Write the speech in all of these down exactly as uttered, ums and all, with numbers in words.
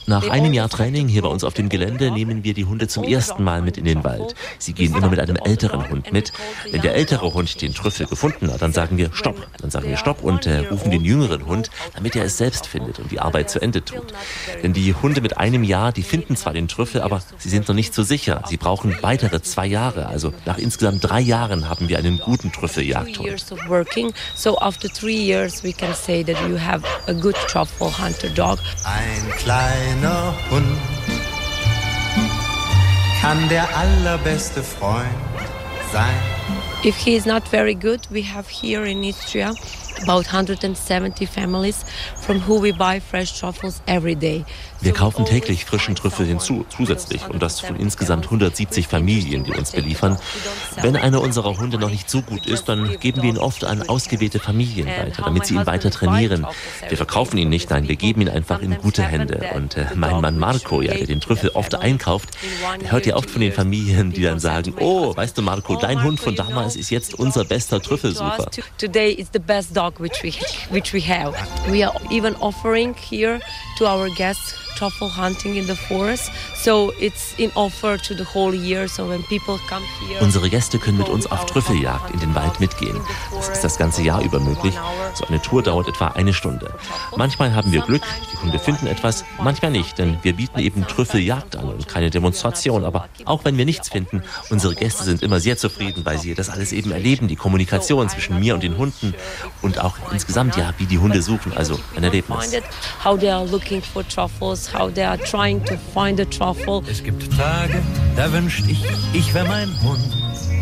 Nach einem Jahr Training hier bei uns auf dem Gelände nehmen wir die Hunde zum ersten Mal mit in den Wald. Sie gehen immer mit einem älteren Hund mit. Wenn der ältere Hund den Trüffel gefunden hat, dann sagen wir Stopp. Dann sagen wir Stopp und äh, rufen den jüngeren Hund, damit er es selbst findet und die Arbeit zu Ende tut. Denn die Hunde mit einem Jahr, die finden zwar den Trüffel, aber sie sind noch nicht so sicher. Sie brauchen weitere zwei Jahre. Also nach insgesamt drei Jahren haben wir einen guten Trüffeljagdhund. So after three years we can say that you have a good truffle hunter dog. Ein kleiner Hund kann der allerbeste Freund sein. If he is not very good, we have here in Istria about one hundred seventy families from who we buy fresh truffles every day. Wir kaufen täglich frischen Trüffel hinzu, zusätzlich, und das von insgesamt hundertsiebzig Familien, die uns beliefern. Wenn einer unserer Hunde noch nicht so gut ist, dann geben wir ihn oft an ausgewählte Familien weiter, damit sie ihn weiter trainieren. Wir verkaufen ihn nicht, nein, wir geben ihn einfach in gute Hände. Und äh, mein Mann Marco, ja, der den Trüffel oft einkauft, der hört ja oft von den Familien, die dann sagen, oh, weißt du Marco, dein Hund von damals ist jetzt unser bester Trüffelsucher. Today is the best dog which we which we have. We are even offering here to our guests truffle hunting in the forest, so it's in offer to the whole year. So when people come here, unsere Gäste können mit uns auf Trüffeljagd in den Wald mitgehen. Das ist das ganze Jahr über möglich. So eine Tour dauert etwa eine Stunde. Manchmal haben wir Glück, die Hunde finden etwas, manchmal nicht, denn wir bieten eben Trüffeljagd an und keine Demonstration. Aber auch wenn wir nichts finden, unsere Gäste sind immer sehr zufrieden, weil sie das alles eben erleben, die Kommunikation zwischen mir und den Hunden und auch insgesamt, ja, wie die Hunde suchen, also ein Erlebnis. How they are looking for truffles, how they are trying to find a truffle. Es gibt Tage, da wünschte ich, ich wäre mein Hund.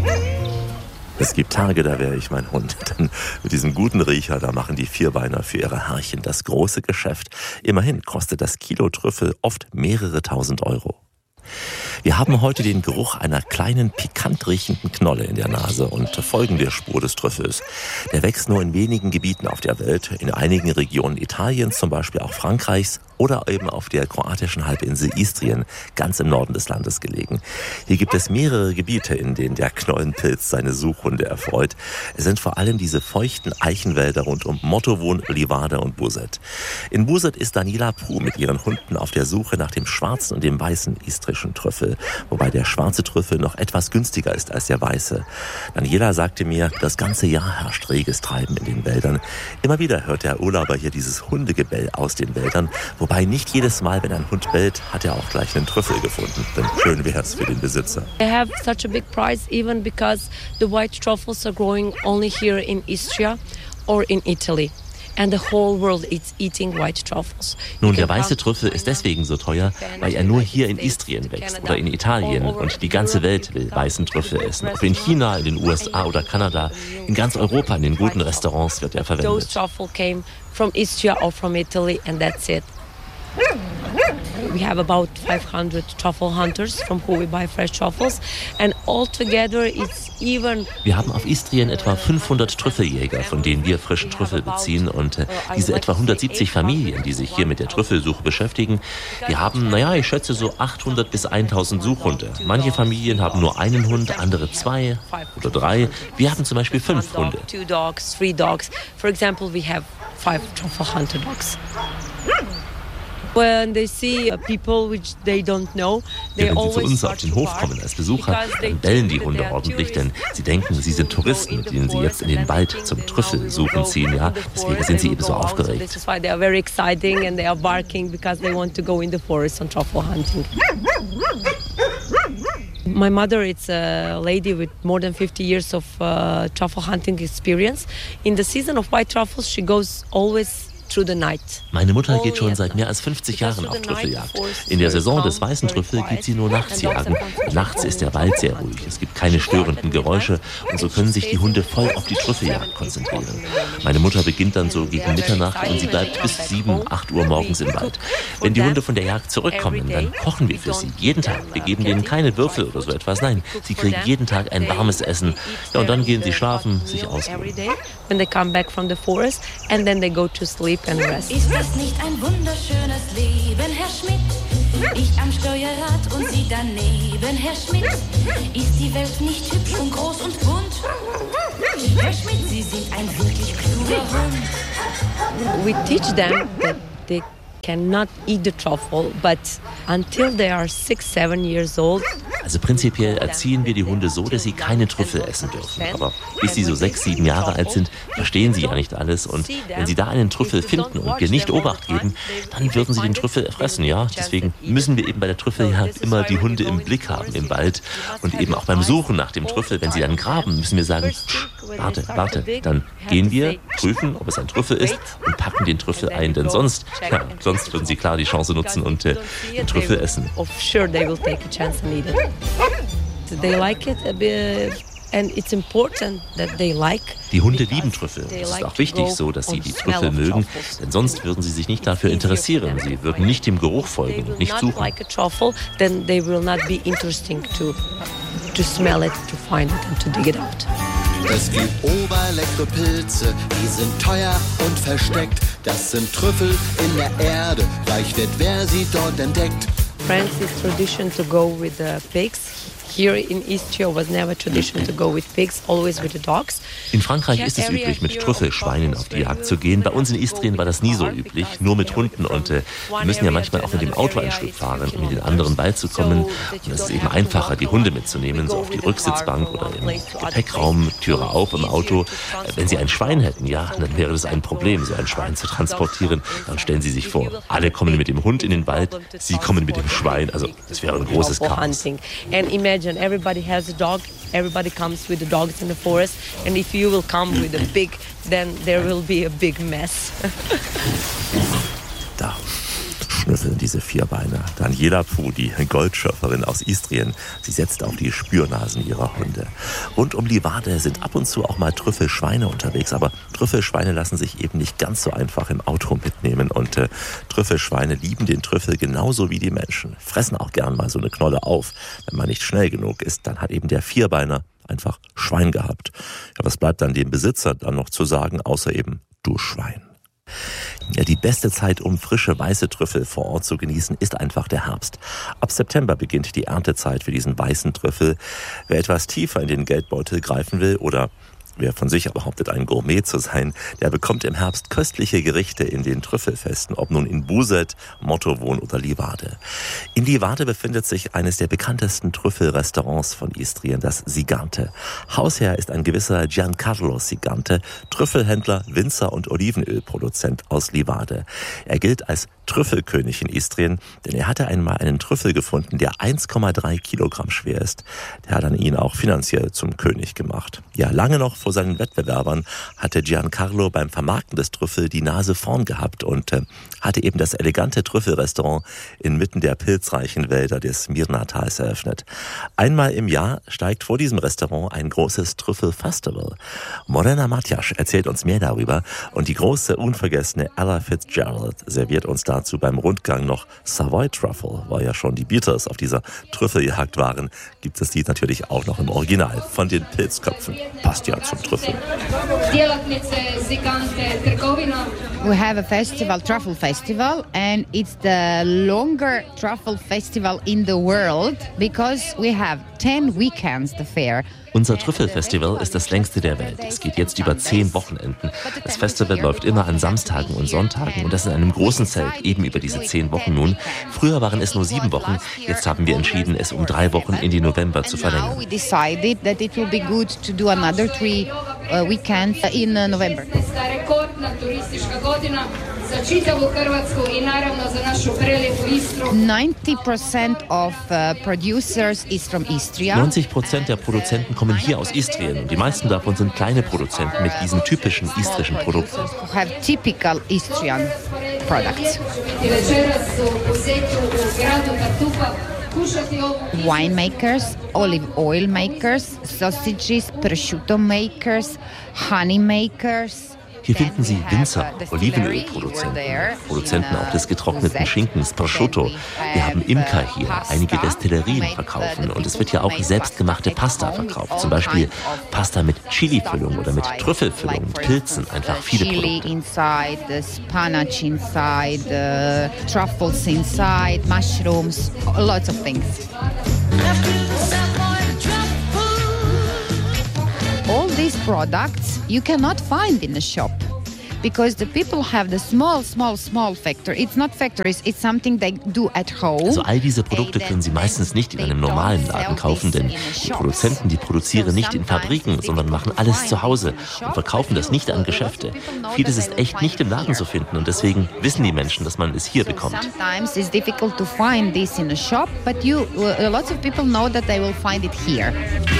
Es gibt Tage, da wäre ich mein Hund. Denn mit diesem guten Riecher, da machen die Vierbeiner für ihre Herrchen das große Geschäft. Immerhin kostet das Kilo Trüffel oft mehrere tausend Euro. Wir haben heute den Geruch einer kleinen, pikant riechenden Knolle in der Nase und folgen der Spur des Trüffels. Der wächst nur in wenigen Gebieten auf der Welt, in einigen Regionen Italiens, zum Beispiel auch Frankreichs, oder eben auf der kroatischen Halbinsel Istrien, ganz im Norden des Landes gelegen. Hier gibt es mehrere Gebiete, in denen der Knollenpilz seine Suchhunde erfreut. Es sind vor allem diese feuchten Eichenwälder rund um Mottovun, Livada und Buzet. In Buzet ist Daniela Pruh mit ihren Hunden auf der Suche nach dem schwarzen und dem weißen istrischen Trüffel, wobei der schwarze Trüffel noch etwas günstiger ist als der weiße. Daniela sagte mir, das ganze Jahr herrscht reges Treiben in den Wäldern. Immer wieder hört der Urlauber hier dieses Hundegebell aus den Wäldern, wobei nicht jedes Mal, wenn ein Hund bellt, hat er auch gleich einen Trüffel gefunden. Denn schön wäre es für den Besitzer. They have such a big price even because the white truffles are growing only here in Istria or in Italy. And the whole world is eating white truffles. Nun, der weiße Trüffel ist deswegen so teuer, weil er nur hier in Istrien wächst oder in Italien, und die ganze Welt will weißen Trüffel essen. Ob in China, in den U S A oder Kanada, in ganz Europa, in den guten Restaurants wird er verwendet. Those truffle came from Istria or from Italy and that's it. We have about five hundred truffle hunters from who we buy fresh truffles, and altogether it's even. Wir haben auf Istrien etwa fünfhundert Trüffeljäger, von denen wir frischen Trüffel beziehen, und äh, diese etwa hundertsiebzig Familien, die sich hier mit der Trüffelsuche beschäftigen, die haben, naja, ich schätze so achthundert bis tausend Suchhunde. Manche Familien haben nur einen Hund, andere zwei oder drei. Wir haben zum Beispiel fünf Hunde. Two dogs, three dogs. For example, we have five truffle hunter dogs. When they see people which they don't know, they ja, wenn sie zu always uns auf den Hof kommen als Besucher, dann bellen die Hunde ordentlich, denn sie denken, sie sind Touristen, mit denen sie jetzt in den Wald zum Trüffelsuchen ziehen. Ja, deswegen sind sie eben so aufgeregt. This is why they are very exciting and they are barking because they want to go in the forest on truffle hunting. My mother is a lady with more than fifty years of uh, truffle hunting experience. In the season of white truffles, she goes always through the night. Meine Mutter geht schon seit mehr als fünfzig Jahren auf Trüffeljagd. In der Saison des weißen Trüffel geht sie nur nachts jagen. Nachts ist der Wald sehr ruhig, es gibt keine störenden Geräusche und so können sich die Hunde voll auf die Trüffeljagd konzentrieren. Meine Mutter beginnt dann so gegen Mitternacht und sie bleibt bis sieben, acht Uhr morgens im Wald. Wenn die Hunde von der Jagd zurückkommen, dann kochen wir für sie. Jeden Tag. Wir geben denen keine Würfel oder so etwas. Nein, sie kriegen jeden Tag ein warmes Essen. Ja, und dann gehen sie schlafen, sich ausruhen. When they come back from the forest and then they go to sleep and rest. Ist das nicht ein wunderschönes Leben, Herr Schmidt? Ich am Steuerrad und Sie daneben, Herr Schmidt. Ist die Welt nicht hübsch und groß und bunt? Herr Schmidt, Sie sind ein wirklich kluger Hund. We teach them that they cannot eat the truffle, but until they are six, seven years old. Also prinzipiell erziehen wir die Hunde so, dass sie keine Trüffel essen dürfen. Aber bis sie so sechs, sieben Jahre alt sind, verstehen sie ja nicht alles. Und wenn sie da einen Trüffel finden und wir nicht Obacht geben, dann würden sie den Trüffel fressen, ja. Deswegen müssen wir eben bei der Trüffeljagd immer die Hunde im Blick haben im Wald. Und eben auch beim Suchen nach dem Trüffel, wenn sie dann graben, müssen wir sagen, warte, warte. Dann gehen wir, prüfen, ob es ein Trüffel ist und packen den Trüffel ein. Denn sonst, ja, sonst würden sie klar die Chance nutzen und äh, den Trüffel essen. They like it a bit, and it's important that they like. Die Hunde lieben Trüffel. Es ist auch wichtig so, dass sie die Trüffel mögen, denn sonst würden sie sich nicht dafür interessieren. Sie würden nicht dem Geruch folgen und nicht suchen. Then they will not be interesting to to smell it, to find it and to dig it out. Es gibt Oberleckere-Pilze, die sind teuer und versteckt. Das sind Trüffel in der Erde, reich wird, wer sie dort entdeckt. France is tradition to go with the pigs. Here in Istria was never tradition to go with pigs, always with the dogs. In Frankreich ist es üblich, mit Trüffelschweinen auf die Jagd zu gehen. Bei uns in Istrien war das nie so üblich, nur mit Hunden. Und äh, wir müssen ja manchmal auch mit dem Auto ein Stück fahren, um in den anderen Wald zu kommen. Und es ist eben einfacher, die Hunde mitzunehmen, so auf die Rücksitzbank oder im Gepäckraum, Türe auf im Auto. Äh, wenn Sie ein Schwein hätten, ja, dann wäre das ein Problem, so ein Schwein zu transportieren. Dann stellen Sie sich vor, alle kommen mit dem Hund in den Wald, Sie kommen mit dem Schwein. Also das wäre ein großes Chaos. And everybody has a dog, everybody comes with the dogs in the forest, and if you will come with a pig, then there will be a big mess. Da schnüffeln diese Vierbeiner. Daniela Puh, die Goldschürferin aus Istrien, sie setzt auf die Spürnasen ihrer Hunde. Rund um Livade sind ab und zu auch mal Trüffelschweine unterwegs, aber Trüffelschweine lassen sich eben nicht ganz so einfach im Auto mitnehmen und äh, Trüffelschweine lieben den Trüffel genauso wie die Menschen, fressen auch gern mal so eine Knolle auf. Wenn man nicht schnell genug ist, dann hat eben der Vierbeiner einfach Schwein gehabt. Ja, was bleibt dann dem Besitzer dann noch zu sagen, außer eben du Schwein? Ja, die beste Zeit, um frische weiße Trüffel vor Ort zu genießen, ist einfach der Herbst. Ab September beginnt die Erntezeit für diesen weißen Trüffel. Wer etwas tiefer in den Geldbeutel greifen will oder wer von sich behauptet, ein Gourmet zu sein, der bekommt im Herbst köstliche Gerichte in den Trüffelfesten, ob nun in Buset, Mottowon oder Livade. In Livade befindet sich eines der bekanntesten Trüffelrestaurants von Istrien, das Sigante. Hausherr ist ein gewisser Giancarlo Sigante, Trüffelhändler, Winzer und Olivenölproduzent aus Livade. Er gilt als Trüffelkönig in Istrien, denn er hatte einmal einen Trüffel gefunden, der eins Komma drei Kilogramm schwer ist. Der hat dann ihn auch finanziell zum König gemacht. Ja, lange noch vor seinen Wettbewerbern hatte Giancarlo beim Vermarkten des Trüffel die Nase vorn gehabt und äh, hatte eben das elegante Trüffelrestaurant inmitten der pilzreichen Wälder des Mirna-Tals eröffnet. Einmal im Jahr steigt vor diesem Restaurant ein großes Trüffelfestival. Morena Matjasch erzählt uns mehr darüber und die große, unvergessene Ella Fitzgerald serviert uns dazu beim Rundgang noch Savoy Truffle, weil ja schon die Beatles auf dieser Trüffeljagd waren, gibt es die natürlich auch noch im Original von den Pilzköpfen. Passt ja zum Trüffel. We have a festival, Truffle Festival, and it's the longer truffle festival in the world because we have ten weekends the fair. Unser Trüffelfestival ist das längste der Welt. Es geht jetzt über zehn Wochenenden. Das Festival läuft immer an Samstagen und Sonntagen und das in einem großen Zelt, eben über diese zehn Wochen nun. Früher waren es nur sieben Wochen, jetzt haben wir entschieden, es um drei Wochen in die November zu verlängern. We decided that it will be good to do another three uh, weekends in uh, November. ninety percent of uh, producers is from Istria. neunzig Prozent der Produzenten kommen hier aus Istrien und die meisten davon sind kleine Produzenten mit diesen typischen istrischen Produkten. Have typical Istrian products. Winemakers, olive oil makers, sausages, prosciutto makers, honey makers. Hier finden Sie Winzer, Olivenölproduzenten, Produzenten auch des getrockneten Schinkens, Prosciutto. Wir haben Imker hier, einige Destillerien verkaufen und es wird ja auch selbstgemachte Pasta verkauft. Zum Beispiel Pasta mit Chili-Füllung oder mit Trüffelfüllung, mit Pilzen, einfach viele Produkte. Inside, spinach inside, truffles inside, mushrooms, lots of things. All these products you cannot find in the shop. because the people have the small, small, small factory. It's not factories, it's something they do at home. Also all diese Produkte können Sie meistens nicht in einem normalen Laden kaufen, denn die Produzenten, die produzieren nicht in Fabriken, sondern machen alles zu Hause und verkaufen das nicht an Geschäfte. Vieles ist echt nicht im Laden zu finden und deswegen wissen die Menschen, dass man es hier bekommt. Sometimes it's difficult to find this in a shop, but you, uh, lots of people know that they will find it here.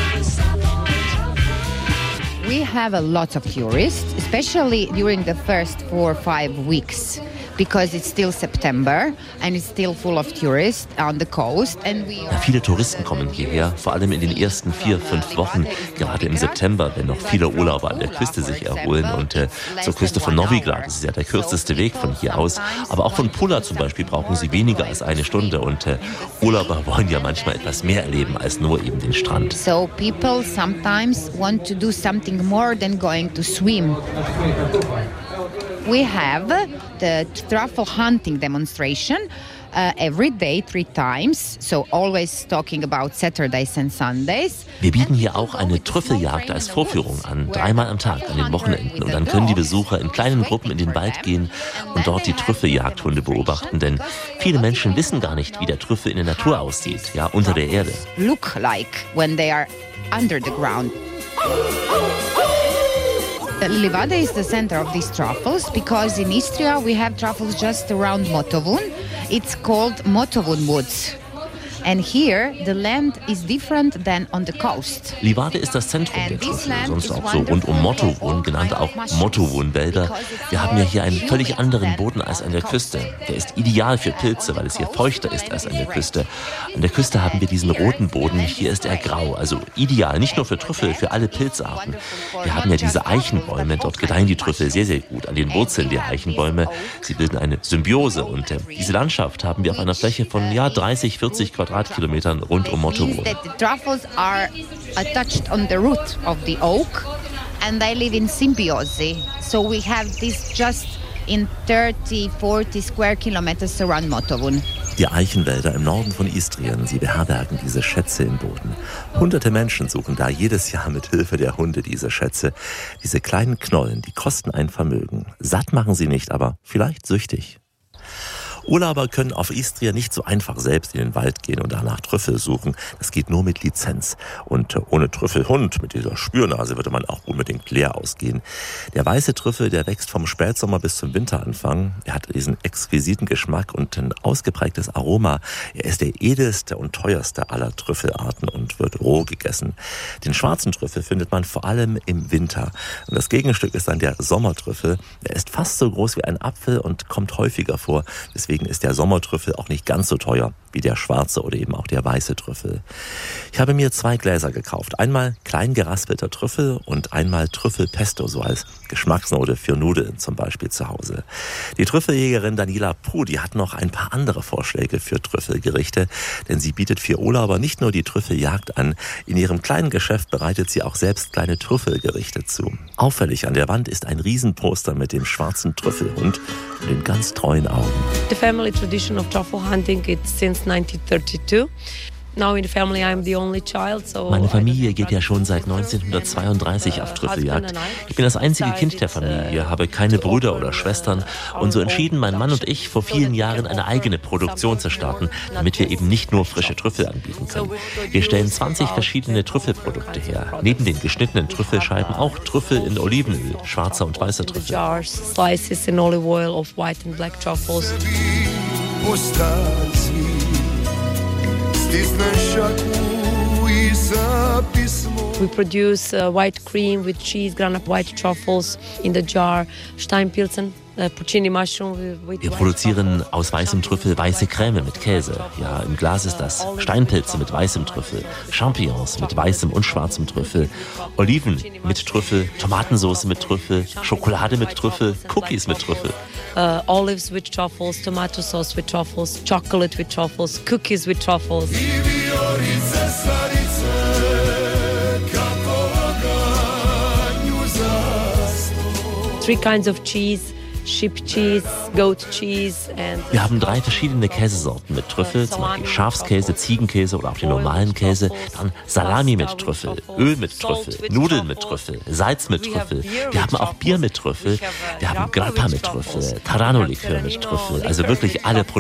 We have a lot of tourists, especially during the first four or five weeks. Because it's still September and it's still full of tourists on the coast. And we ja, viele Touristen kommen hierher, vor allem in den ersten vier, fünf Wochen, gerade im September, wenn noch viele Urlauber an der Küste sich erholen. Und äh, zur Küste von Novi Grad, das ist ja der kürzeste Weg von hier aus. Aber auch von Pula zum Beispiel brauchen sie weniger als eine Stunde. Und äh, Urlauber wollen ja manchmal etwas mehr erleben als nur eben den Strand. So people sometimes want to do something more than going to swim. We have the truffle hunting demonstration uh, every day, three times. So always talking about Saturdays and Sundays. Wir bieten hier auch eine Trüffeljagd als Vorführung an, dreimal am Tag an den Wochenenden. Und dann können die Besucher in kleinen Gruppen in den Wald gehen und dort die Trüffeljagdhunde beobachten. Denn viele Menschen wissen gar nicht, wie der Trüffel in der Natur aussieht, ja, unter der Erde. Look like when they are under the ground. Livada is the center of these truffles because in Istria we have truffles just around Motovun. It's called Motovun Woods. And here the land is different than on the coast. Livada ist das Zentrum der Trüffel, sonst auch so rund um Motovun, genannt auch Motovun-Wälder. Wir haben ja hier einen völlig anderen Boden als an der Küste. Der ist ideal für Pilze, weil es hier feuchter ist als an der Küste. An der Küste haben wir diesen roten Boden, hier ist er grau. Also ideal, nicht nur für Trüffel, für alle Pilzarten. Wir haben ja diese Eichenbäume, dort gedeihen die Trüffel sehr, sehr gut an den Wurzeln der Eichenbäume. Sie bilden eine Symbiose und äh, diese Landschaft haben wir auf einer Fläche von ja, dreißig, vierzig Quadratkilometern rund um Motovun. The truffles are attached on the root of the oak and they live in symbiosis. So we have this just in thirty, forty square kilometers around Motovun. Die Eichenwälder im Norden von Istrien, sie beherbergen diese Schätze im Boden. Hunderte Menschen suchen da jedes Jahr mit Hilfe der Hunde diese Schätze. Diese kleinen Knollen, die kosten ein Vermögen. Satt machen sie nicht, aber vielleicht süchtig. Urlauber können auf Istria nicht so einfach selbst in den Wald gehen und danach Trüffel suchen. Das geht nur mit Lizenz. Und ohne Trüffelhund, mit dieser Spürnase, würde man auch unbedingt leer ausgehen. Der weiße Trüffel, der wächst vom Spätsommer bis zum Winteranfang. Er hat diesen exquisiten Geschmack und ein ausgeprägtes Aroma. Er ist der edelste und teuerste aller Trüffelarten und wird roh gegessen. Den schwarzen Trüffel findet man vor allem im Winter. Und das Gegenstück ist dann der Sommertrüffel. Er ist fast so groß wie ein Apfel und kommt häufiger vor. Deswegen ist der Sommertrüffel auch nicht ganz so teuer wie der schwarze oder eben auch der weiße Trüffel. Ich habe mir zwei Gläser gekauft. Einmal klein geraspelter Trüffel und einmal Trüffelpesto, so als Geschmacksnote für Nudeln zum Beispiel zu Hause. Die Trüffeljägerin Daniela Puh, die hat noch ein paar andere Vorschläge für Trüffelgerichte, denn sie bietet für Urlauber nicht nur die Trüffeljagd an, in ihrem kleinen Geschäft bereitet sie auch selbst kleine Trüffelgerichte zu. Auffällig an der Wand ist ein Riesenposter mit dem schwarzen Trüffelhund und den ganz treuen Augen. The family tradition of truffle hunting it's since nineteen thirty-two. Now in the family I'm the only child, so Meine Familie geht ja schon seit neunzehnhundertzweiunddreißig auf Trüffeljagd. Ich bin das einzige Kind der Familie, habe keine Brüder oder Schwestern und so entschieden mein Mann und ich vor vielen Jahren eine eigene Produktion zu starten, damit wir eben nicht nur frische Trüffel anbieten können. Wir stellen zwanzig verschiedene Trüffelprodukte her. Neben den geschnittenen Trüffelscheiben auch Trüffel in Olivenöl, schwarzer und weißer Trüffel. jars, slices in olive oil of white and black truffles. We produce uh, white cream with cheese, ground-up white truffles in the jar, Steinpilzen, uh, porcini mushroom with Wir produzieren aus weißem Trüffel weiße Creme mit Käse. Ja, im Glas ist das. Steinpilze mit weißem Trüffel, Champignons mit weißem und schwarzem Trüffel, Oliven mit Trüffel, Tomatensauce mit Trüffel, Schokolade mit Trüffel, Cookies mit Trüffel. uh, olives with truffles, tomato sauce with truffles, chocolate with truffles, cookies with truffles. Three kinds of cheese, sheep cheese, goat cheese and Wir haben drei verschiedene Käsesorten mit Trüffel, zum Beispiel Schafskäse, Ziegenkäse oder auch den normalen Käse. Dann Salami mit Trüffel, Öl mit Trüffel, Nudeln mit Trüffel, Salz mit Trüffel. Wir haben auch Bier mit Trüffel. Wir haben Grappa mit Trüffel, Tarano-Likör mit Trüffel. Also wirklich alle Produkte